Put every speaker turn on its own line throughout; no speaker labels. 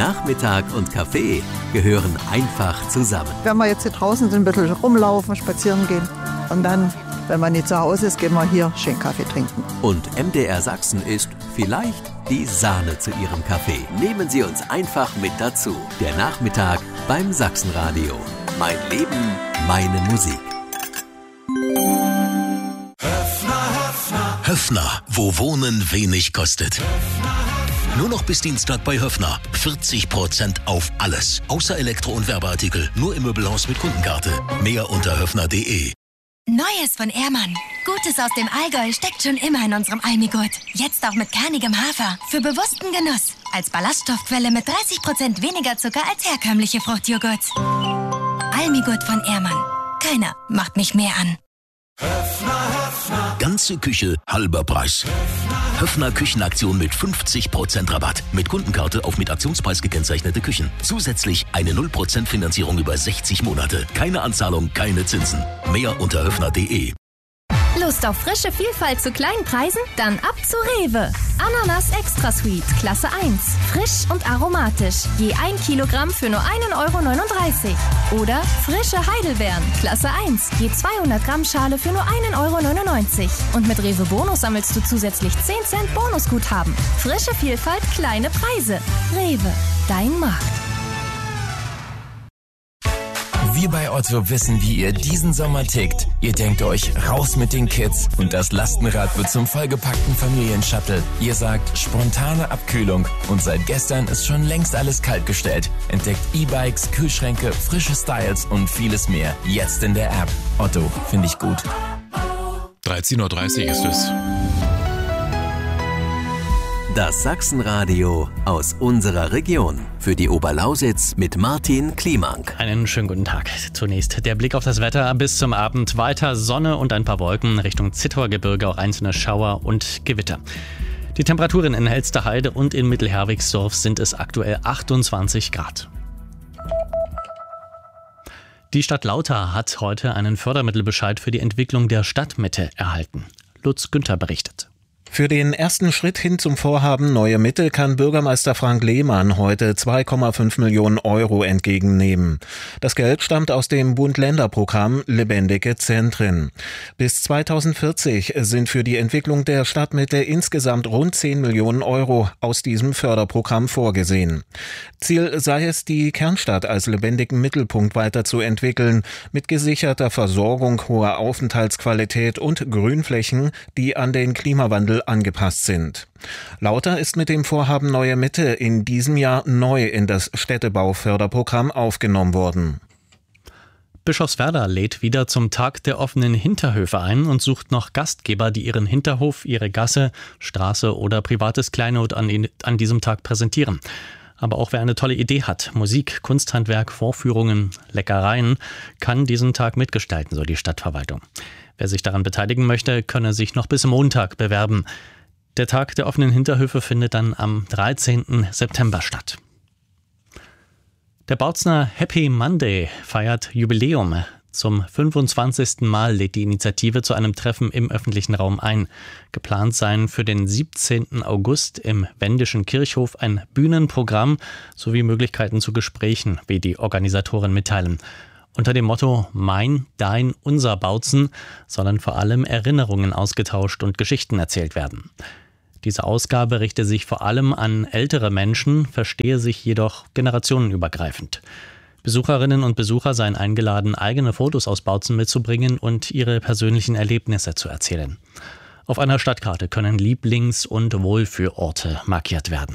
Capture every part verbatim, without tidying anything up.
Nachmittag und Kaffee gehören einfach zusammen.
Wenn wir jetzt hier draußen sind, ein bisschen rumlaufen, spazieren gehen und dann, wenn man nicht zu Hause ist, gehen wir hier schön Kaffee trinken.
Und M D R Sachsen ist vielleicht die Sahne zu Ihrem Kaffee. Nehmen Sie uns einfach mit dazu. Der Nachmittag beim Sachsenradio. Mein Leben, meine Musik.
Höffner, wo Wohnen wenig kostet. Nur noch bis Dienstag bei Höffner. vierzig Prozent auf alles. Außer Elektro- und Werbeartikel. Nur im Möbelhaus mit Kundenkarte. Mehr unter höffner punkt de.
Neues von Ehrmann. Gutes aus dem Allgäu steckt schon immer in unserem Almigurt. Jetzt auch mit kernigem Hafer. Für bewussten Genuss. Als Ballaststoffquelle mit dreißig Prozent weniger Zucker als herkömmliche Fruchtjoghurts. Almigurt von Ehrmann. Keiner macht mich mehr an.
Ganze Küche, halber Preis. Höffner Küchenaktion mit fünfzig Prozent Rabatt. Mit Kundenkarte auf mit Aktionspreis gekennzeichnete Küchen. Zusätzlich eine null Prozent Finanzierung über sechzig Monate. Keine Anzahlung, keine Zinsen. Mehr unter höffner punkt de.
Lust auf frische Vielfalt zu kleinen Preisen? Dann ab zu Rewe. Ananas Extra Sweet, Klasse eins. Frisch und aromatisch. Je ein Kilogramm für nur ein Euro neununddreißig. Oder frische Heidelbeeren, Klasse eins. Je zweihundert Gramm Schale für nur ein Euro neunundneunzig. Und mit Rewe Bonus sammelst du zusätzlich zehn Cent Bonusguthaben. Frische Vielfalt, kleine Preise. Rewe, dein Markt.
Wir bei Otto wissen, wie ihr diesen Sommer tickt. Ihr denkt euch, raus mit den Kids und das Lastenrad wird zum vollgepackten Familienshuttle. Ihr sagt, spontane Abkühlung und seit gestern ist schon längst alles kalt gestellt. Entdeckt E-Bikes, Kühlschränke, frische Styles und vieles mehr. Jetzt in der App. Otto, finde ich gut.
dreizehn Uhr dreißig ist es.
Das Sachsenradio aus unserer Region. Für die Oberlausitz mit Martin Kliemank.
Einen schönen guten Tag. Zunächst der Blick auf das Wetter. Bis zum Abend weiter Sonne und ein paar Wolken. Richtung Zittauer Gebirge auch einzelne Schauer und Gewitter. Die Temperaturen in Helsterheide und in Mittelherwigsdorf sind es aktuell achtundzwanzig Grad. Die Stadt Lauter hat heute einen Fördermittelbescheid für die Entwicklung der Stadtmitte erhalten. Lutz Günther berichtet.
Für den ersten Schritt hin zum Vorhaben Neue Mittel kann Bürgermeister Frank Lehmann heute zwei Komma fünf Millionen Euro entgegennehmen. Das Geld stammt aus dem Bund-Länder-Programm Lebendige Zentren. Bis zweitausendvierzig sind für die Entwicklung der Stadtmitte insgesamt rund zehn Millionen Euro aus diesem Förderprogramm vorgesehen. Ziel sei es, die Kernstadt als lebendigen Mittelpunkt weiterzuentwickeln, mit gesicherter Versorgung, hoher Aufenthaltsqualität und Grünflächen, die an den Klimawandel angepasst sind. Lauter ist mit dem Vorhaben Neue Mitte in diesem Jahr neu in das Städtebauförderprogramm aufgenommen worden.
Bischofswerda lädt wieder zum Tag der offenen Hinterhöfe ein und sucht noch Gastgeber, die ihren Hinterhof, ihre Gasse, Straße oder privates Kleinod an, an diesem Tag präsentieren. Aber auch wer eine tolle Idee hat, Musik, Kunsthandwerk, Vorführungen, Leckereien, kann diesen Tag mitgestalten, so die Stadtverwaltung. Wer sich daran beteiligen möchte, könne sich noch bis Montag bewerben. Der Tag der offenen Hinterhöfe findet dann am dreizehnten September statt. Der Bautzner Happy Monday feiert Jubiläum. Zum fünfundzwanzigsten Mal lädt die Initiative zu einem Treffen im öffentlichen Raum ein. Geplant seien für den siebzehnten August im Wendischen Kirchhof ein Bühnenprogramm sowie Möglichkeiten zu Gesprächen, wie die Organisatoren mitteilen. Unter dem Motto Mein, Dein, Unser Bautzen sollen vor allem Erinnerungen ausgetauscht und Geschichten erzählt werden. Diese Ausgabe richte sich vor allem an ältere Menschen, verstehe sich jedoch generationenübergreifend. Besucherinnen und Besucher seien eingeladen, eigene Fotos aus Bautzen mitzubringen und ihre persönlichen Erlebnisse zu erzählen. Auf einer Stadtkarte können Lieblings- und Wohlfühlorte markiert werden.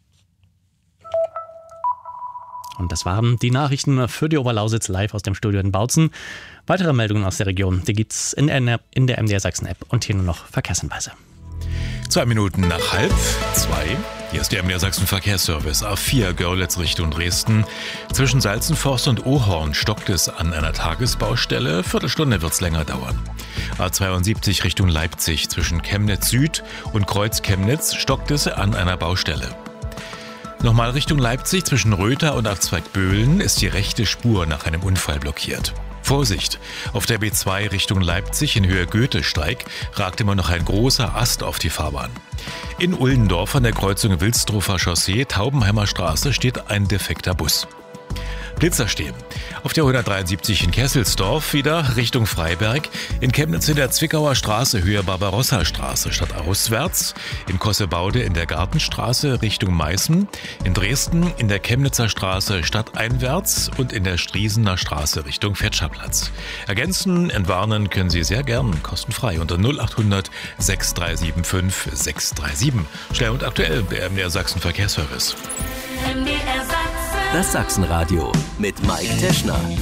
Und das waren die Nachrichten für die Oberlausitz live aus dem Studio in Bautzen. Weitere Meldungen aus der Region, die gibt's in der, in der M D R Sachsen-App und hier nur noch Verkehrshinweise.
Zwei Minuten nach halb zwei. Hier ist der M D R Sachsen Verkehrsservice. A vier Görlitz Richtung Dresden. Zwischen Salzenforst und Ohorn stockt es an einer Tagesbaustelle. Viertelstunde wird's länger dauern. A zweiundsiebzig Richtung Leipzig. Zwischen Chemnitz Süd und Kreuz Chemnitz stockt es an einer Baustelle. Nochmal Richtung Leipzig, zwischen Röther und Abzweig Böhlen ist die rechte Spur nach einem Unfall blockiert. Vorsicht! Auf der B zwei Richtung Leipzig in Höhe Goethesteig ragt immer noch ein großer Ast auf die Fahrbahn. In Ullendorf an der Kreuzung Wilsdruffer Chaussee, Taubenheimer Straße steht ein defekter Bus. Blitzer stehen. Auf der hundertdreiundsiebzig in Kesselsdorf wieder Richtung Freiberg, in Chemnitz in der Zwickauer Straße Höhe Barbarossa-Straße stadtauswärts, in Kossebaude in der Gartenstraße Richtung Meißen, in Dresden in der Chemnitzer Straße stadteinwärts und in der Striesener Straße Richtung Fetscherplatz. Ergänzen, entwarnen können Sie sehr gern, kostenfrei unter null acht hundert sechs drei sieben fünf sechs drei sieben. Schnell und aktuell, der M D R Sachsen Verkehrsservice.
Das Sachsenradio mit Mike Teschner.